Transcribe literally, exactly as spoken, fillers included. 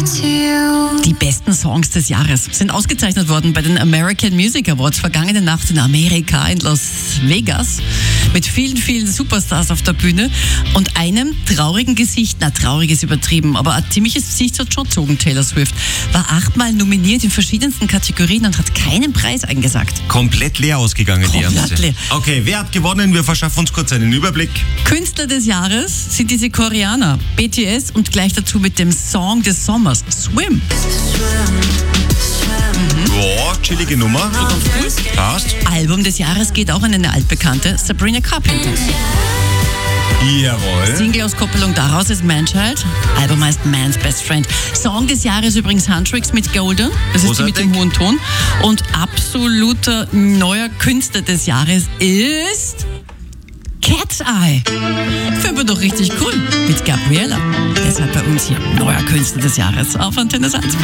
Die besten Songs des Jahres sind ausgezeichnet worden bei den American Music Awards vergangene Nacht in Amerika, in Las Vegas, mit vielen, vielen Superstars auf der Bühne und einem traurigen Gesicht, na traurig ist übertrieben, aber ein ziemliches Gesicht hat schon gezogen. Taylor Swift war achtmal nominiert in verschiedensten Kategorien und hat keinen Preis eingesagt. Komplett leer ausgegangen, die Komplett Ernte. leer. Okay, wer hat gewonnen? Wir verschaffen uns kurz einen Überblick. Künstler des Jahres sind diese Koreaner, B T S, und gleich dazu mit dem Song des Sommers, Swim. Boah, chillige Nummer. So ganz cool. Passt. Album des Jahres geht auch an eine altbekannte, Sabrina Carpenter. Jawohl. Single-Auskopplung daraus ist Manchild. Album heißt Man's Best Friend. Song des Jahres übrigens Huntrix mit Golden. Das ist die mit dem hohen Ton. Und absoluter neuer Künstler des Jahres ist Cat's Eye. Finden wir doch richtig cool. Mit Gabriella. Deshalb bei uns hier neuer Künstler des Jahres auf Antenne eins.